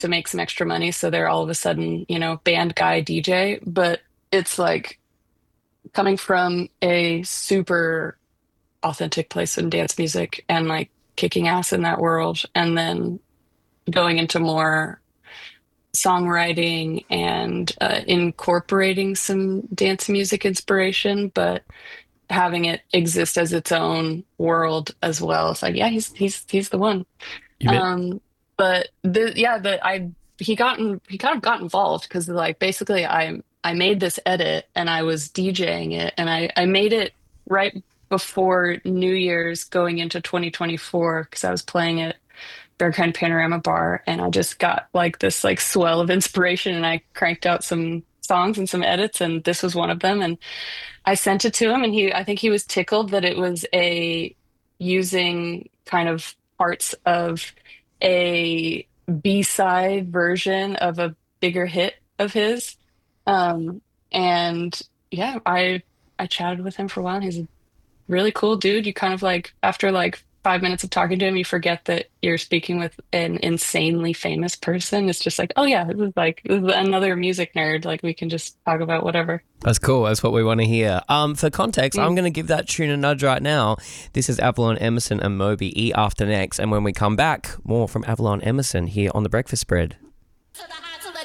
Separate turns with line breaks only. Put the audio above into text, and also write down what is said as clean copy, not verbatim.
to make some extra money. So they're all of a sudden, band guy DJ. But it's like coming from a super authentic place in dance music and like kicking ass in that world, and then going into more songwriting and incorporating some dance music inspiration, but having it exist as its own world as well. It's like, yeah, he's the one.
You meant
Um, but he kind of got involved because like basically I made this edit and I was DJing it, and I made it right before New Year's going into 2024 because I was playing at Berghain Panorama Bar, and I just got like this like swell of inspiration, and I cranked out some songs and some edits, and this was one of them. And I sent it to him, and I think he was tickled that it was a using kind of parts of a B-side version of a bigger hit of his. Um, and yeah, I chatted with him for a while. He's a really cool dude. You kind of like, after like 5 minutes of talking to him, you forget that you're speaking with an insanely famous person. It's just like, oh yeah, this is another music nerd. Like we can just talk about whatever.
that's cool. That's what we want to hear. For context,
Mm.
I'm going to give that tune a nudge right now. This is Avalon Emerson and Moby E after next. And when we come back, more from Avalon Emerson here on The Breakfast Spread.